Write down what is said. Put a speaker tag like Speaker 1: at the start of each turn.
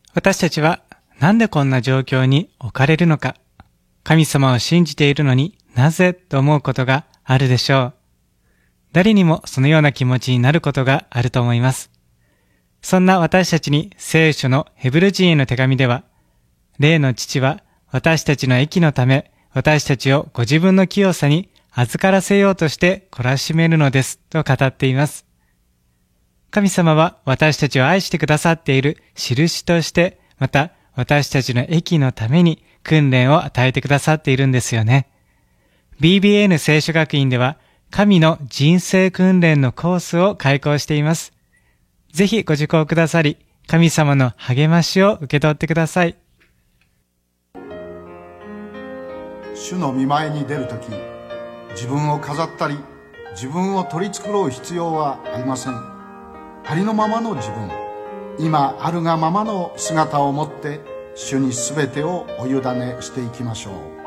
Speaker 1: 私たちはなんでこんな状況に置かれるのか、神様を信じているのになぜと思うことがあるでしょう。誰にもそのような気持ちになることがあると思います。そんな私たちに聖書のヘブル人への手紙では、霊の父は私たちの益のため、私たちをご自分の清さに預からせようとして懲らしめるのですと語っています。神様は私たちを愛してくださっている印として、また私たちの益のために訓練を与えてくださっているんですよね。BBN 聖書学院では神の人生訓練のコースを開講しています。ぜひご受講くださり、神様の励ましを受け取ってください。
Speaker 2: 主の御前に出るとき、自分を飾ったり、自分を取り繕う必要はありません。ありのままの自分、今あるがままの姿を持って、主にすべてをお委ねしていきましょう。